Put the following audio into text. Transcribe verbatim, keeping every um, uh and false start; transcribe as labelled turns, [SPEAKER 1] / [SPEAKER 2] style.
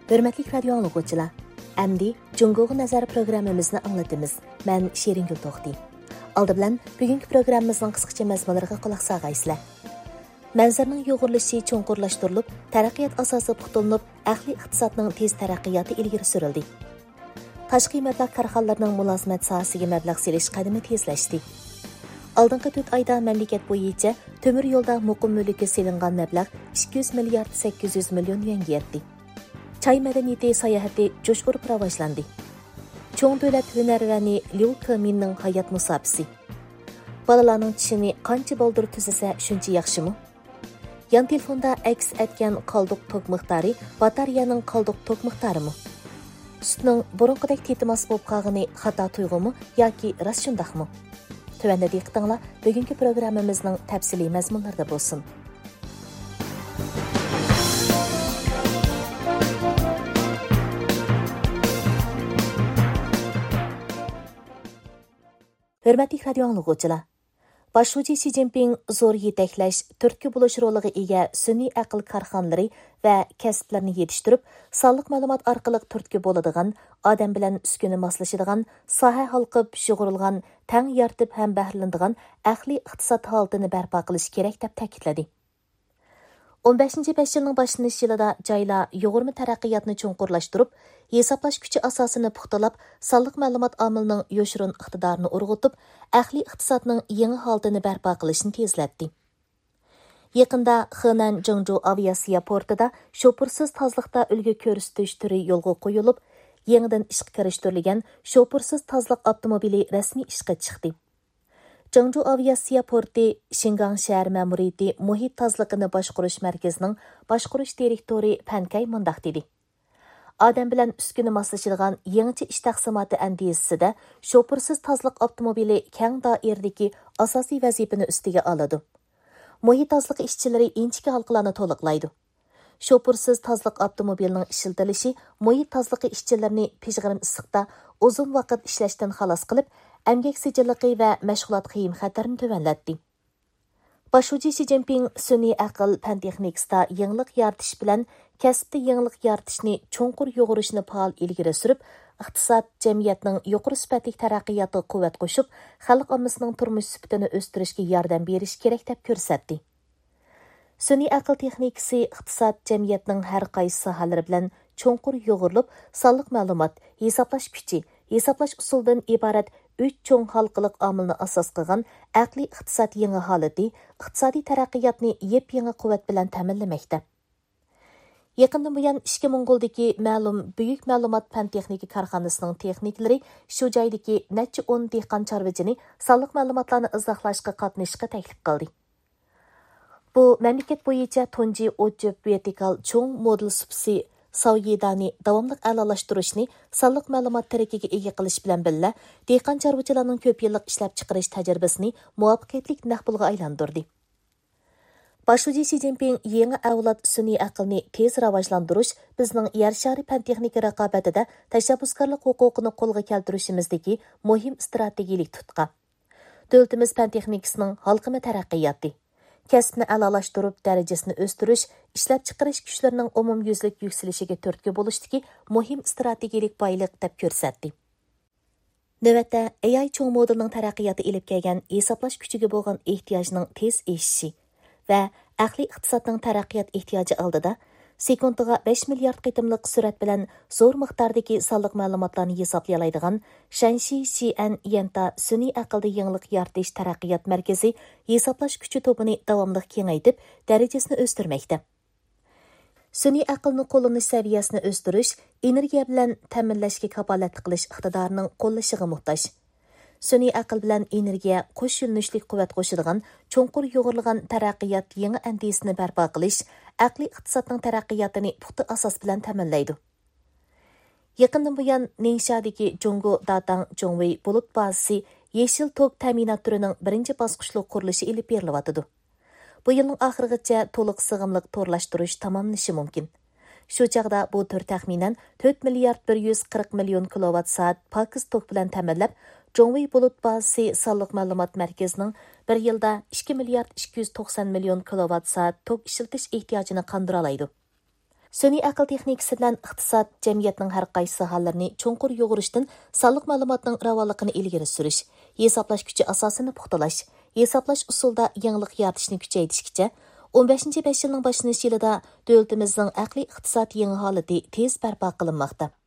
[SPEAKER 1] Hörmətli radio anlıqçılar, əmdi Cungoğa Nəzər proqramımızı anlatımız. Mən Şeringül Toxti. Aldı bilan bugünkü proqramımızın qısqacha məzmunlarına qulaq sağaysızlar. Mənzərənin yoğurluşı çonqurlaşdırılıb, tərəqqiyat asası puxtulanıb, əxli iqtisadının tez tərəqqiyatı ilgiri sürüldü. Tashqi məbləğ karxanalarının mülazimət sahəsiga məbləğ selish qədimi tezləşdi. Алдыңғы төрт айда məmləkət boyunca tömür yolda muqim mülkə selingan məbləğ ikki yuz milliard sakkiz yuz million yuanga yetdi. Çay mədəniyyəti sayahəti coşqurub rivojlandı. Çoğ dövlət hünərvəni Liu Keminning hayat musabisi. Balalarning tishini qancha boldur tuzasa shuncha yaxshimi? Yan telefonda aks etgan qoldiq tok miqdori batareyaning qoldiq tok miqdorimi? Sutning burunqidek tetimas bo'lib qolgani xato tuyg'umi yoki rost shundaqmi? Tövəndə diqqətinizlə bugünkü proqramımızın təfsili məzmunlarında bolsun. Hörmətli radio anlıqçılar, Başçı Xi Jinping zor yetəkləş, Türkiyə buluş roliga ega sun'iy aql karxanalari və kəsblərini yetişdirib, sonliq məlumat arqılıq Türkiyə bo'ladigan, odam bilan uskuni moslashadigan, soha halqib shug'urilgan, tang yaratib ham bahrilanadigan aqliy iqtisod holatini barpo qilish kerak deb ta'kidladi. o'n beshinchi besh yilning boshlanish yilida joylar yo'g'irma taraqqiyotni cho'nqurlashtirib, hisoblash kuchi asosini puxtalab, sonliq ma'lumot omilining yo'shirin iqtidorini urg'utib, aqliy iqtisodning yangi holatini barpo qilishni tezlatdi. Yaqinda Henan Zhengzhou aviasiya portida shopursiz tozliqda ulgu ko'rsatish turi yo'lga qo'yilib, yangidan ishga kirishtirilgan shopursiz tozliq avtomobili rasmiy ishga chiqdi. Zhengzhou aviasiya porti Shingang shahar ma'muriyati muhit tozliqini boshqarish markazining boshqarish direktori Pankay mundaq dedi. Odam bilan uskuni moslashadigan yangicha ish taqsimoti andisida shopursiz tozliq avtomobili keng doiradagi asosiy vazifani ustiga oladi. Muhit tozliq ishchilari inchki halqalarni to'liqlaydi. Shopursiz tozliq avtomobilining ishlatilishi muhit tozliqi ishchilarini pishg'irim issiqda uzun vaqt ishlashdan xalos qilib, əmgək sicilliqi və məşğulat qiyim xətərini tövənlətdi. Başçı Xi Jinping sun'iy aql fan texnikasida yangilik yaratish bilan kasbda yangilik yaratishni cho'nqur yo'g'irishni faol ilgari surib, iqtisod jamiyatning yuqori sifatli taraqqiyotiga quvvat qo'shib, xalq ommasining turmush sifatini o'stirishga yordam berish kerak deb ko'rsatdi. Sun'iy aql texnikasi iqtisod jamiyatning har qaysi sohalari bilan cho'nqur yo'g'irilib, sonliq ma'lumot, hisoblash kuchi, hisoblash usulidan iborat üç çoğ halqılıq amilni asos qilgan aqliy iqtisod yangi holati iqtisodiy taraqqiyotni yep-yangi quvvat bilan ta'minlamoqda. Yaqindan buyon ishga Mongoldagi ma'lum buyuk ma'lumot fan texnika korxonasining texniklari shu joydagi necha o'n dehqon chorvachini sonliq ma'lumotlarni izohlashga qatnashishga taklif qildi. Bu mamlakat bo'yicha tunji o'chib vertikal cho'ng model supsi Sauyedani davomliq a'lolashtirishni sonliq ma'lumot tarakiga ega qilish bilan birga dehqon chorvachilarning ko'p yillik ishlab chiqarish tajribasini muvaffaqiyatli naq pulga aylantirdi. Başçı Xi Jinping yangi avlod sun'iy aqlni tez rivojlantirish bizning yer shari fan texnika raqobatida tashabbuskorlik huquqini qo'lga keltirishimizdagi muhim strategik tutqa. Davlatimiz fan texnikasining xalqima taraqqiyoti, kasbni a'lolashtirib darajasini o'stirish, ishlab chiqarish kuchlarining umumyuzlik yukselishiga turtki bo'lishdagi muhim strategik boyliq deb ko'rsatdi. Navbatda A I cho'ng modelining taraqqiyoti ilib kelgan hisoblash kuchiga bo'lgan ehtiyojning tez eshishi va aqliy iqtisodning taraqqiyot ehtiyoji oldida sekundiga besh milliard qitimliq surat bilan zo'r miqdordagi sonliq ma'lumotlarni hisoblay oladigan Shanxi Xi'an Yanta sun'iy aqlda yangilik yaratish taraqqiyot markazi hisoblash kuchi to'pini davomli kengaytib, darajasini o'stirmoqda. Sun'iy aqlni qo'llanish saviyasini o'stirish, energiya bilan ta'minlashga kafolat qilish iqtidorining qo'llashiga muhtoj. Sun'iy aql bilan energiya qo'sh yo'nalishlik quvvat qo'shadigan, cho'nqur yo'g'rilgan taraqqiyot yangi andisini barpo qilish, aqliy iqtisodning taraqqiyotini puxta asos bilan ta'minlaydi. Yaqindan buyon Ningxadagi Zhongguo Datang Zhongwei bulut bazasi yeshil tok ta'minot turining birinchi bosqichli qurilishi ilib berilyotidi. Bu yilning oxirigacha to'liq sig'imliq to'rlashtirish tamomlanishi mumkin. Shu chaqda bu tur taxminan to'rt milliard bir yuz qirq million kilovat soat pokiz tok bilan ta'minlab, Zhongwei bulut bazasi sonliq ma'lumot markazining bir yilda ikki milliard ikki yuz to'qson million kilovat soat tok ishlatish ehtiyojini qondira oladi. Sun'iy aql texnikasi bilan iqtisod, jamiyatning har qaysi sohalarini cho'nqur yo'g'irishdan sonliq ma'lumotning ravonligini ilgari surish, hisoblash kuchi asosini puxtalash, hisoblash usulida yangilik yaratishni kuchaytirishgacha o'n beshinchi besh yilning boshlanish yilida davlatimizning aqliy iqtisod yangi holati tez barpo qilinmoqda.